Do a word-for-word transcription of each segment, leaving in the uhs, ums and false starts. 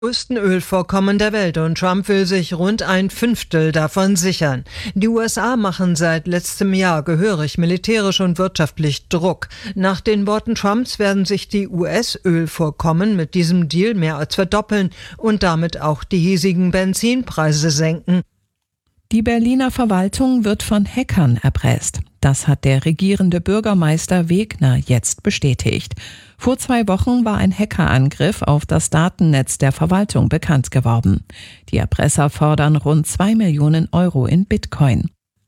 größten Ölvorkommen der Welt und Trump will sich rund ein Fünftel davon sichern. Die U S A machen seit letztem Jahr gehörig militärisch und wirtschaftlich Druck. Nach den Worten Trumps werden sich die U S-Ölvorkommen mit diesem Deal mehr als verdoppeln und damit auch die hiesigen Benzinpreise senken. Die Berliner Verwaltung wird von Hackern erpresst. Das hat der regierende Bürgermeister Wegner jetzt bestätigt. Vor zwei Wochen war ein Hackerangriff auf das Datennetz der Verwaltung bekannt geworden. Die Erpresser fordern rund zwei Millionen Euro in Bitcoin.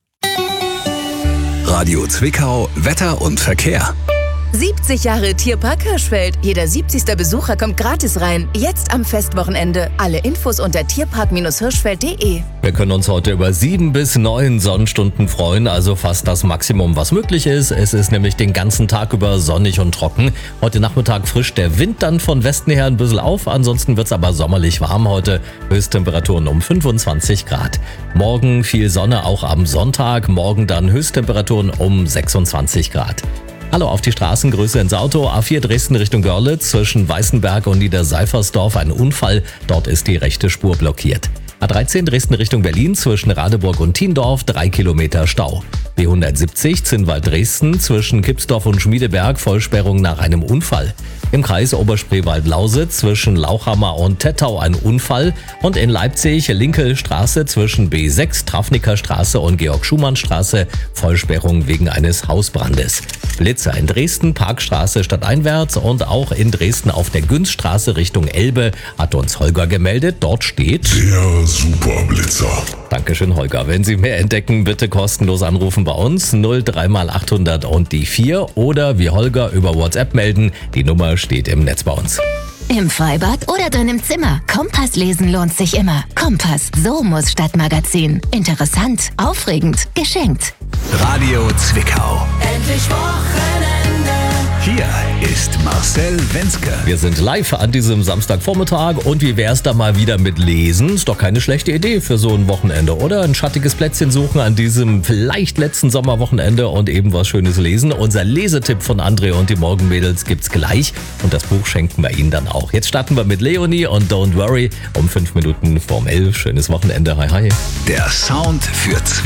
Radio Zwickau, Wetter und Verkehr. siebzig Jahre Tierpark Hirschfeld. Jeder siebzigste Besucher kommt gratis rein. Jetzt am Festwochenende. Alle Infos unter tierpark Hirschfeld punkt de. Wir können uns heute über sieben bis neun Sonnenstunden freuen, also fast das Maximum, was möglich ist. Es ist nämlich den ganzen Tag über sonnig und trocken. Heute Nachmittag frischt der Wind dann von Westen her ein bisschen auf. Ansonsten wird es aber sommerlich warm heute. Höchsttemperaturen um fünfundzwanzig Grad. Morgen viel Sonne, auch am Sonntag. Morgen dann Höchsttemperaturen um sechsundzwanzig Grad. Hallo auf die Straßengrüße ins Auto. A vier Dresden Richtung Görlitz zwischen Weißenberg und Niederseifersdorf ein Unfall. Dort ist die rechte Spur blockiert. A dreizehn Dresden Richtung Berlin zwischen Radeburg und Thiendorf drei Kilometer Stau. B hundertsiebzig Zinnwald Dresden zwischen Kipsdorf und Schmiedeberg Vollsperrung nach einem Unfall. Im Kreis Oberspreewald-Lausitz zwischen Lauchhammer und Tettau ein Unfall und in Leipzig Linkelstraße zwischen B sechs Trafniker Straße und Georg-Schumann-Straße Vollsperrung wegen eines Hausbrandes. Blitzer in Dresden, Parkstraße stadteinwärts und auch in Dresden auf der Günzstraße Richtung Elbe hat uns Holger gemeldet. Dort steht der Superblitzer. Dankeschön, Holger. Wenn Sie mehr entdecken, bitte kostenlos anrufen bei uns null drei mal achthundert und die vier oder wie Holger über WhatsApp melden. Die Nummer steht im Netz bei uns. Im Freibad oder drin im Zimmer. Kompass lesen lohnt sich immer. Kompass, so muss Stadtmagazin. Interessant, aufregend, geschenkt. Radio Zwickau. Endlich Wochenende. Hier ist Marcel Wenzke. Wir sind live an diesem Samstagvormittag und wie wär's da mal wieder mit Lesen? Ist doch keine schlechte Idee für so ein Wochenende, oder? Ein schattiges Plätzchen suchen an diesem vielleicht letzten Sommerwochenende und eben was Schönes lesen. Unser Lesetipp von André und die Morgenmädels gibt's gleich und das Buch schenken wir Ihnen dann auch. Jetzt starten wir mit Leonie und Don't Worry um fünf Minuten vorm elf. Schönes Wochenende. Hi, hi. Der Sound für Zwickau.